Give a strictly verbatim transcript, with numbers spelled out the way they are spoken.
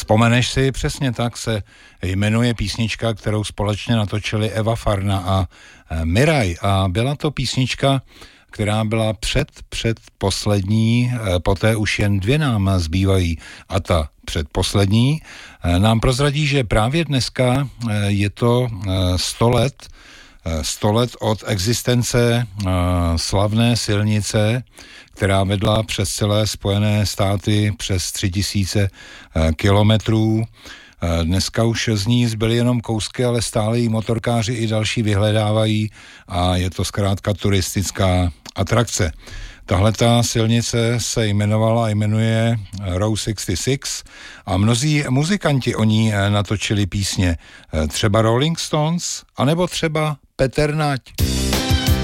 Vzpomeneš si, přesně tak se jmenuje písnička, kterou společně natočili Eva Farna a Miraj. A byla to písnička, která byla před, před poslední, poté už jen dvě nám zbývají. A ta předposlední nám prozradí, že právě dneska je to sto let, sto let od existence slavné silnice, která vedla přes celé Spojené státy přes tři tisíce kilometrů. Dneska už z ní zbyly jenom kousky, ale stále ji motorkáři i další vyhledávají a je to zkrátka turistická atrakce. Tahleta silnice se jmenovala a jmenuje Route šedesát šest a mnozí muzikanti o ní natočili písně. Třeba Rolling Stones, anebo třeba Petr Nať.